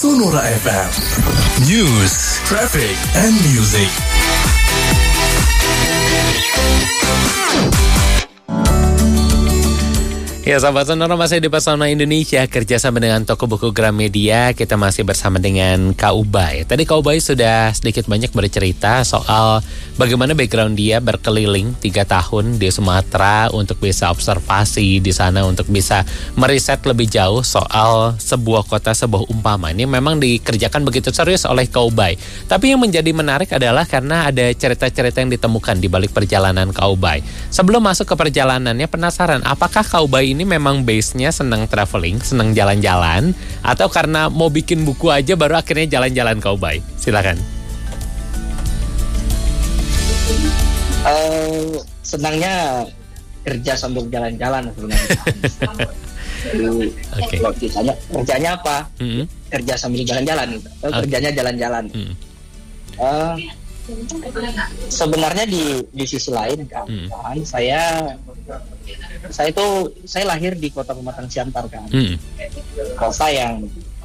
Sonora FM. News, traffic, and music. Ya, sahabat Sonora, masih di Pesona Indonesia kerjasama dengan toko buku Gramedia. Kita masih bersama dengan Kak Ubay. Tadi Kak Ubay sudah sedikit banyak bercerita soal bagaimana background dia berkeliling 3 tahun di Sumatera untuk bisa observasi di sana, untuk bisa meriset lebih jauh soal sebuah kota, sebuah umpama. Ini memang dikerjakan begitu serius oleh Kak Ubay. Tapi yang menjadi menarik adalah karena ada cerita-cerita yang ditemukan di balik perjalanan Kak Ubay. Sebelum masuk ke perjalanannya, penasaran apakah Kak Ubay ini memang base-nya senang traveling, senang jalan-jalan, atau karena mau bikin buku aja baru akhirnya jalan-jalan Kak Ubay? Silakan. Senangnya kerja sambil jalan-jalan sebenarnya. Okay. Kalau ditanya kerjanya apa? Kerja sambil jalan-jalan. Kerjanya jalan-jalan. Sebenarnya di sisi lain kan, saya lahir di Kota Pematang Siantar kan, kota yang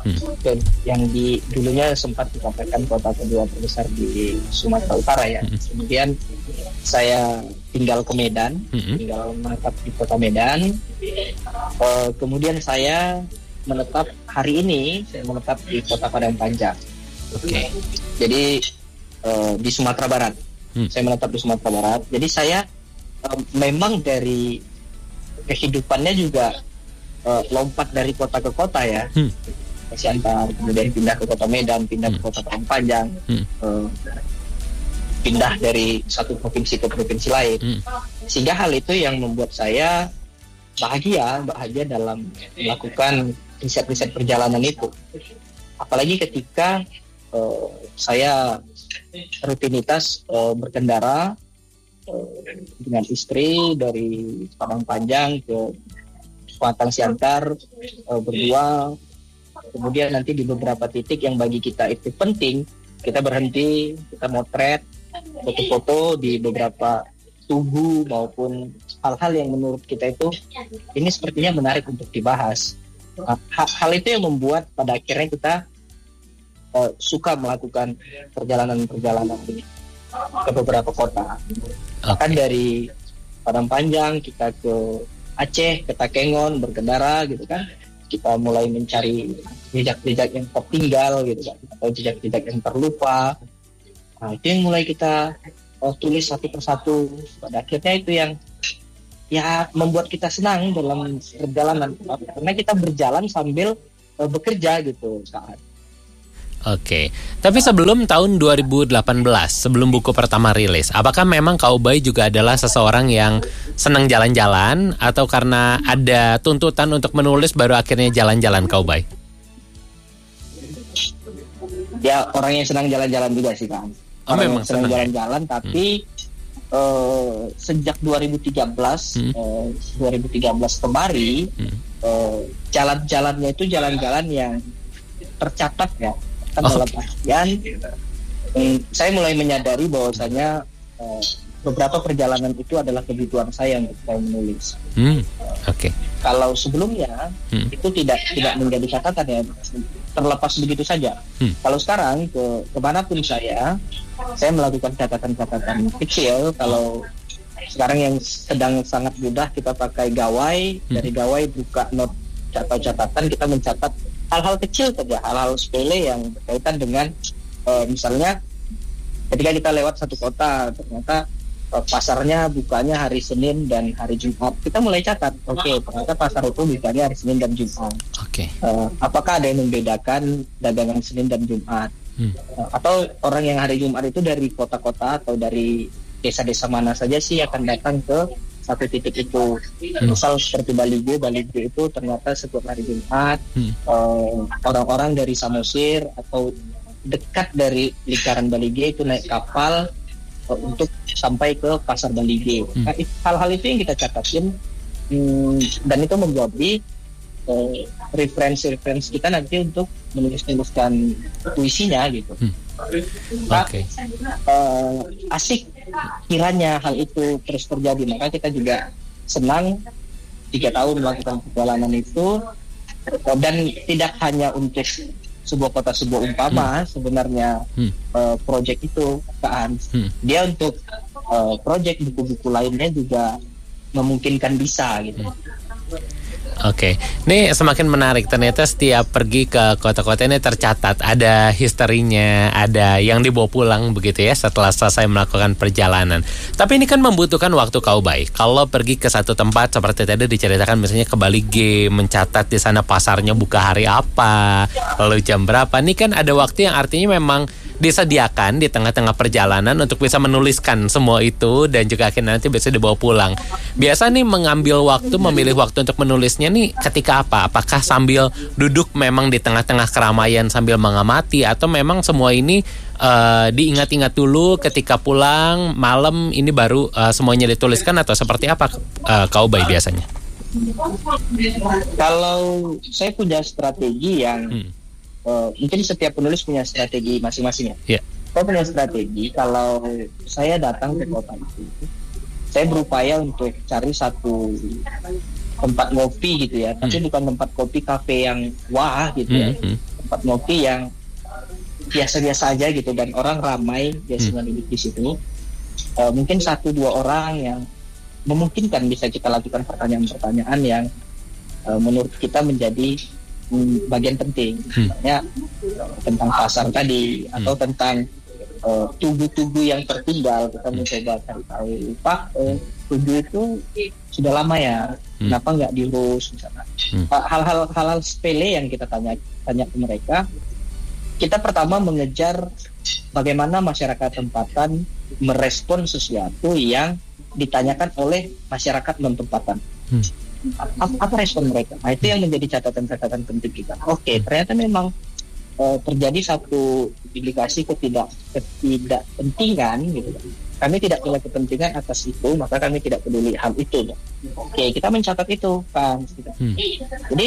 dulunya sempat dikatakan kota kedua terbesar di Sumatera Utara ya. Kemudian saya tinggal ke Medan, tinggal menetap di Kota Medan. Kemudian saya menetap hari ini, saya menetap di Kota Padang Panjang. Oke. Jadi di Sumatera Barat. Saya menetap di Sumatera Barat. Jadi saya memang dari kehidupannya juga lompat dari kota ke kota ya. Siantar, kemudian pindah ke Kota Medan, pindah ke Kota Padang Panjang, pindah dari satu provinsi ke provinsi lain. Sehingga hal itu yang membuat saya bahagia dalam melakukan riset-riset perjalanan itu. Apalagi ketika saya rutinitas berkendara dengan istri dari Padang Panjang ke Pematang Siantar berdua. Kemudian nanti di beberapa titik yang bagi kita itu penting, kita berhenti, kita motret, foto-foto di beberapa tugu maupun hal-hal yang menurut kita itu ini sepertinya menarik untuk dibahas. Hal itu yang membuat pada akhirnya kita suka melakukan perjalanan-perjalanan ini ke beberapa kota. Bahkan dari Padang Panjang kita ke Aceh, ke Takengon berkendara gitu kan. Kita mulai mencari jejak-jejak yang tertinggal gitu kan, atau jejak-jejak yang terlupa. Nah, itu yang mulai kita tulis satu persatu. Pada akhirnya itu yang ya membuat kita senang dalam perjalanan, karena kita berjalan sambil bekerja gitu saat. Oke, tapi sebelum tahun 2018, sebelum buku pertama rilis, apakah memang Kak Ubay juga adalah seseorang yang senang jalan-jalan, atau karena ada tuntutan untuk menulis baru akhirnya jalan-jalan Kak Ubay? Ya, orang yang senang jalan-jalan juga sih Kang. Memang senang jalan-jalan, tapi sejak 2013 kembali, jalan-jalannya itu jalan-jalan yang tercatat ya. Dalam artian saya mulai menyadari bahwasanya beberapa perjalanan itu adalah kebutuhan saya untuk saya menulis. Kalau sebelumnya itu tidak menjadi catatan ya, terlepas begitu saja. Kalau sekarang kemanapun saya melakukan catatan-catatan kecil. Kalau sekarang yang sedang sangat mudah kita pakai Gawai, dari Gawai buka note atau catatan, kita mencatat hal-hal kecil saja, hal-hal sepele yang berkaitan dengan misalnya ketika kita lewat satu kota, ternyata pasarnya bukanya hari Senin dan hari Jumat, kita mulai catat, ternyata pasar itu bukanya hari Senin dan Jumat. Apakah ada yang membedakan dagangan Senin dan Jumat? Atau orang yang hari Jumat itu dari kota-kota atau dari desa-desa mana saja sih akan datang ke satu titik itu. Misal seperti Balige itu ternyata setiap hari Jumat orang-orang dari Samosir atau dekat dari lingkaran Balige itu naik kapal untuk sampai ke pasar Balige. Nah, hal-hal itu yang kita catatin, dan itu menjadi referensi kita nanti untuk menuliskan puisinya gitu. Asik kiranya hal itu terus terjadi, maka kita juga senang 3 tahun melakukan perjalanan itu, dan tidak hanya untuk sebuah kota sebuah umpama sebenarnya project itu kan. Dia untuk project buku-buku lainnya juga memungkinkan bisa gitu. Oke, ini semakin menarik. Ternyata setiap pergi ke kota-kota ini tercatat ada historinya, ada yang dibawa pulang begitu ya setelah selesai melakukan perjalanan. Tapi ini kan membutuhkan waktu Kak Ubay. Kalau pergi ke satu tempat seperti tadi diceritakan misalnya ke Bali G, mencatat di sana pasarnya buka hari apa, lalu jam berapa. Ini kan ada waktu yang artinya memang disediakan di tengah-tengah perjalanan untuk bisa menuliskan semua itu dan juga akhirnya nanti bisa dibawa pulang. Biasa nih mengambil waktu, memilih waktu untuk menulisnya nih ketika apa? Apakah sambil duduk memang di tengah-tengah keramaian sambil mengamati atau memang semua ini diingat-ingat dulu ketika pulang malam ini baru semuanya dituliskan atau seperti apa Kak Ubay biasanya? Kalau saya punya strategi yang mungkin setiap penulis punya strategi masing-masing ya. Yeah. Saya punya strategi kalau saya datang ke kota itu, saya berupaya untuk cari satu tempat ngopi gitu ya, tapi bukan tempat kopi kafe yang wah gitu ya, tempat ngopi yang biasa-biasa aja gitu dan orang ramai biasanya duduk di situ. Mungkin 1-2 orang yang memungkinkan bisa kita lakukan pertanyaan-pertanyaan yang menurut kita menjadi bagian penting, misalnya tentang pasar tadi atau tentang tugu-tugu yang tertinggal. Kita mencoba cari tahu, Pak, tugu itu sudah lama ya, kenapa nggak diurus misalnya. Hal-hal sepele yang kita tanya ke mereka. Kita pertama mengejar bagaimana masyarakat tempatan merespon sesuatu yang ditanyakan oleh masyarakat non-tempatan. Apa respon mereka? Nah, itu yang menjadi catatan-catatan penting kita. Oke, ternyata memang terjadi satu indikasi ketidakpentingan gitu. Kami tidak punya kepentingan atas itu, maka kami tidak peduli hal itu. Oke, kita mencatat itu kan. Jadi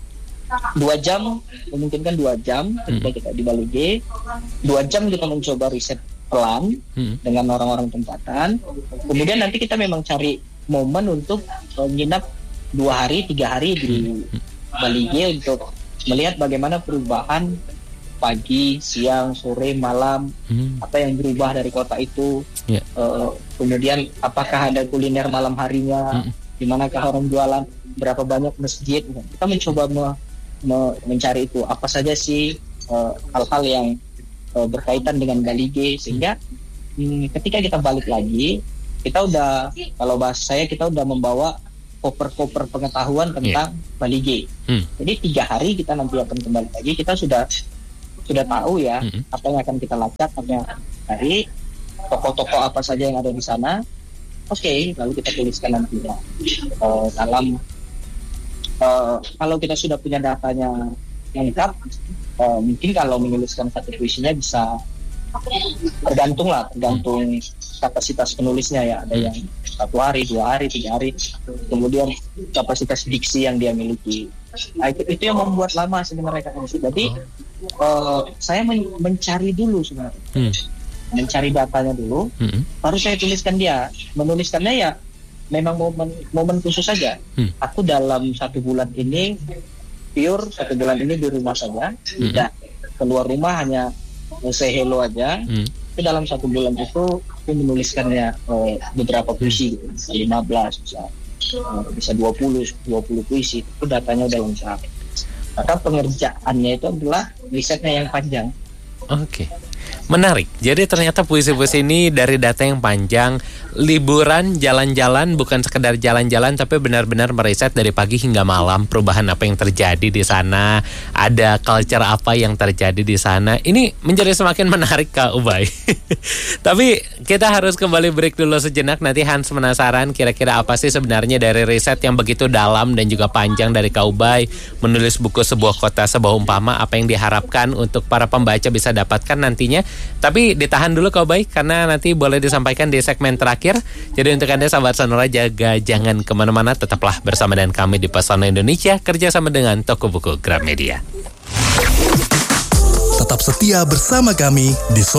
2 jam, memungkinkan 2 jam ketika kita di Bali G, 2 jam kita mencoba riset pelan dengan orang-orang tempatan. Kemudian nanti kita memang cari momen untuk menginap 2 hari, 3 hari di Bali G untuk melihat bagaimana perubahan pagi, siang, sore, malam, apa yang berubah dari kota itu. Kemudian apakah ada kuliner malam harinya, di manakah orang jualan, berapa banyak masjid. Kita mencoba mencari itu, apa saja sih hal-hal yang berkaitan dengan Bali G, sehingga ketika kita balik lagi, kita udah, kalau bahasa saya, kita udah membawa koper-koper pengetahuan tentang Bali G. Jadi 3 hari kita nanti akan kembali lagi, kita sudah tahu ya apa yang akan kita lacak, apa yang akan cari, tokoh-tokoh apa saja yang ada di sana. Oke, lalu kita tuliskan nanti dalam kalau kita sudah punya datanya lengkap, mungkin kalau menuliskan satu puisinya bisa tergantung kapasitas penulisnya ya. Ada yang 1 hari, 2 hari, 3 hari, kemudian kapasitas diksi yang dia miliki. Nah, itu yang membuat lama sebenarnya kan. Jadi saya mencari dulu sebenarnya, mencari datanya dulu, baru saya tuliskan dia. Menuliskannya ya memang momen khusus saja. Aku dalam 1 bulan ini pure 1 bulan ini di rumah saja, tidak keluar rumah, hanya say hello aja. Tapi dalam 1 bulan itu aku menuliskannya beberapa puisi gitu, 15 bisa 20 puisi. Itu datanya udah lengkap. Maka pengerjaannya itu adalah risetnya yang panjang. Oke. Menarik. Jadi ternyata puisi-puisi ini dari data yang panjang, liburan, jalan-jalan, bukan sekedar jalan-jalan tapi benar-benar meriset dari pagi hingga malam perubahan apa yang terjadi di sana, ada culture apa yang terjadi di sana. Ini menjadi semakin menarik Kak Ubay. Tapi kita harus kembali break dulu sejenak. Nanti Hans penasaran kira-kira apa sih sebenarnya dari riset yang begitu dalam dan juga panjang dari Kak Ubay menulis buku Sebuah Kota Sebuah Umpama, apa yang diharapkan untuk para pembaca bisa dapatkan nantinya. Tapi ditahan dulu Kak Ubay karena nanti boleh disampaikan di segmen terakhir. Jadi untuk Anda sahabat Sonora, jangan kemana-mana, tetaplah bersama dengan kami di Pesona Indonesia kerjasama dengan Toko Buku Gramedia. Tetap setia bersama kami di